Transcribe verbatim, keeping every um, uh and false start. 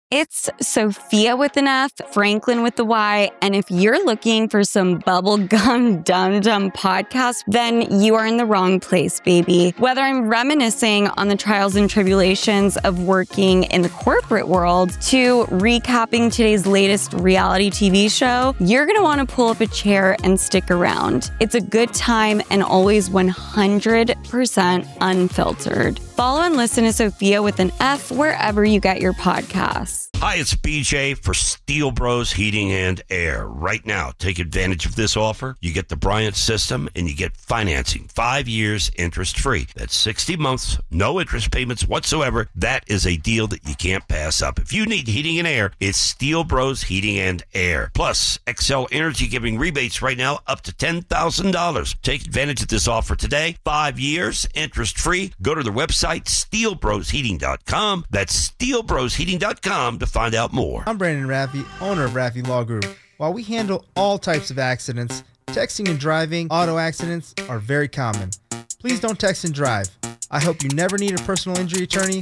It's Sophia with an F, Franklin with the Y, and if you're looking for some bubblegum dum-dum podcast, then you are in the wrong place, baby. Whether I'm reminiscing on the trials and tribulations of working in the corporate world to recapping today's latest reality T V show, you're gonna wanna pull up a chair and stick around. It's a good time and always one hundred percent unfiltered. Follow and listen to Sophia with an F wherever you get your podcasts. Hi, it's B J for Steel Bros Heating and Air. Right now, take advantage of this offer. You get the Bryant system and you get financing, five years interest-free. That's sixty months, no interest payments whatsoever. That is a deal that you can't pass up. If you need heating and air, it's Steel Bros Heating and Air. Plus, Xcel Energy giving rebates right now up to ten thousand dollars. Take advantage of this offer today. Five years, interest-free. Go to their website, steel bros heating dot com. That's steel bros heating dot com to find out more. I'm Brandon Raffi, owner of Raffi Law Group. While we handle all types of accidents, texting and driving auto accidents are very common. Please don't text and drive. I hope you never need a personal injury attorney